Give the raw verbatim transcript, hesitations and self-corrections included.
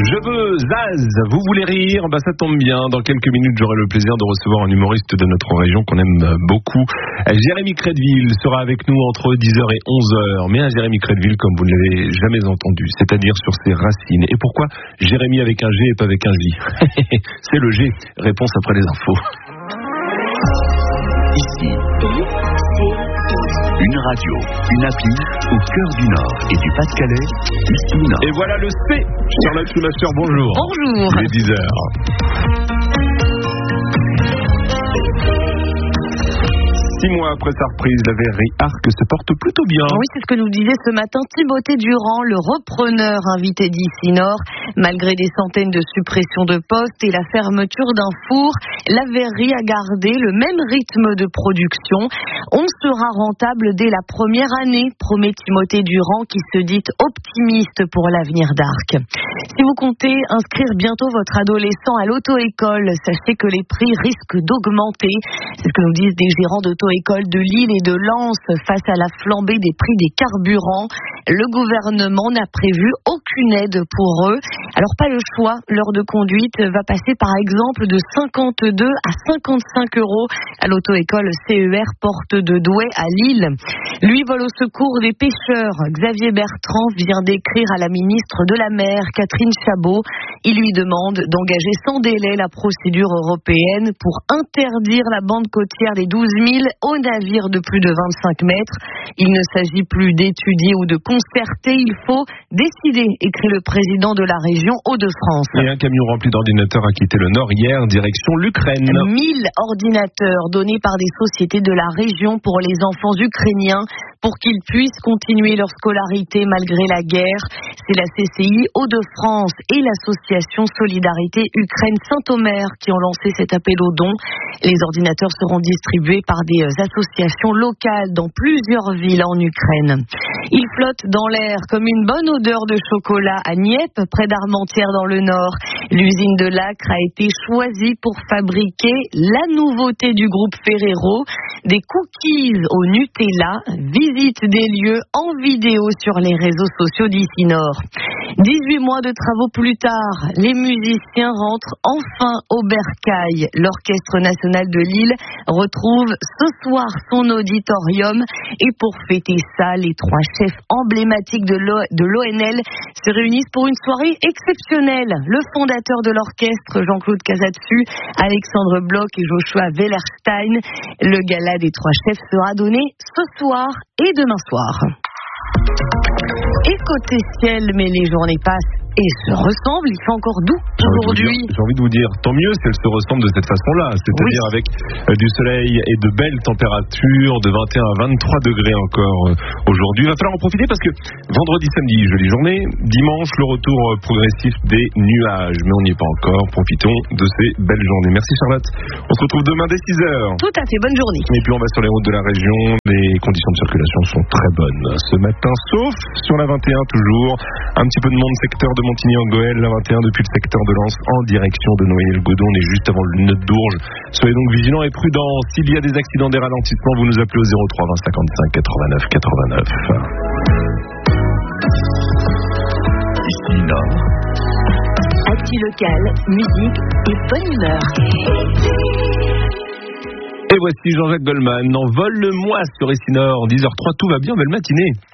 Je veux Zaz, vous voulez rire? Bah ça tombe bien, dans quelques minutes j'aurai le plaisir de recevoir un humoriste de notre région qu'on aime beaucoup. Jérémy Crédville sera avec nous entre dix heures et onze heures, mais un Jérémy Crédville comme vous ne l'avez jamais entendu, c'est-à-dire sur ses racines. Et pourquoi Jérémy avec un G et pas avec un J? C'est le G, réponse après les infos. Ici, une radio, une appli au cœur du Nord et du Pas-de-Calais, ici Nord. Et voilà le C. Charlotte Schumacher, bonjour. Bonjour. Il est dix heures. Six mois après sa reprise, la verrerie Arc se porte plutôt bien. Oui, c'est ce que nous disait ce matin Timothée Durand, le repreneur invité d'Ici Nord. Malgré des centaines de suppressions de postes et la fermeture d'un four, la verrerie a gardé le même rythme de production. On sera rentable dès la première année, promet Timothée Durand, qui se dit optimiste pour l'avenir d'Arc. Si vous comptez inscrire bientôt votre adolescent à l'auto-école, sachez que les prix risquent d'augmenter. C'est ce que nous disent des gérants d'auto-école de Lille et de Lens face à la flambée des prix des carburants. Le gouvernement n'a prévu aucune aide pour eux. Alors pas le choix, l'heure de conduite va passer par exemple de cinquante-deux à cinquante-cinq euros à l'auto-école C E R Porte de Douai à Lille. Lui vole au secours des pêcheurs. Xavier Bertrand vient d'écrire à la ministre de la Mer, Catherine Chabot. Il lui demande d'engager sans délai la procédure européenne pour interdire la bande côtière des douze mille aux navires de plus de vingt-cinq mètres. Il ne s'agit plus d'étudier ou de concerter, il faut décider, écrit le président de la région Hauts-de-France. Et un camion rempli d'ordinateurs a quitté le Nord hier, direction l'Ukraine. mille ordinateurs donnés par des sociétés de la région pour les enfants ukrainiens pour qu'ils puissent continuer leur scolarité malgré la guerre. C'est la C C I Hauts-de-France et l'association Solidarité Ukraine Saint-Omer qui ont lancé cet appel aux dons. Les ordinateurs seront distribués par des associations locales dans plusieurs villes en Ukraine. Il flotte dans l'air comme une bonne odeur de chocolat à Nieppe, près d'Armentières dans le Nord. L'usine de Lacre a été choisie pour fabriquer la nouveauté du groupe Ferrero, des cookies au Nutella. Visite des lieux en vidéo sur les réseaux sociaux d'Ici Nord. dix-huit mois de travaux plus tard, les musiciens rentrent enfin au bercail. L'Orchestre national de Lille retrouve ce soir son auditorium et pour fêter ça, les trois chefs emblématiques de l'O N L se réunissent pour une soirée exceptionnelle. Le fondateur de l'orchestre, Jean-Claude Casatsu, Alexandre Bloch et Joshua Wellerstein. Le gala des trois chefs sera donné ce soir et demain soir. Et côté ciel, mais les journées passent et se ressemblent, il fait encore doux aujourd'hui. J'ai envie de vous dire, tant mieux si elles se ressemblent de cette façon-là, c'est-à-dire oui. avec euh, du soleil et de belles températures, de vingt et un à vingt-trois degrés encore euh, aujourd'hui. Il va falloir en profiter parce que vendredi, samedi, jolie journée, dimanche, le retour euh, progressif des nuages, mais on n'y est pas encore, profitons de ces belles journées. Merci Charlotte, on se retrouve demain dès six heures. Tout à fait, bonne journée. Et puis on va sur les routes de la région, les conditions de circulation sont très bonnes ce matin, sauf sur la vingt et un toujours, un petit peu de monde secteur de Montigny-en-Goël, la vingt et un depuis le secteur de Lens en direction de Noyelles-Godon. On est juste avant le nœud d'Ourges. Soyez donc vigilants et prudents. S'il y a des accidents, des ralentissements, vous nous appelez au zéro trois vingt cinquante-cinq quatre-vingt-neuf quatre-vingt-neuf. Ici Nord. Actu local, musique et bonne humeur. Et voici Jean-Jacques Goldman. Envole-moi sur Ici Nord. dix heures zéro trois, tout va bien, belle matinée.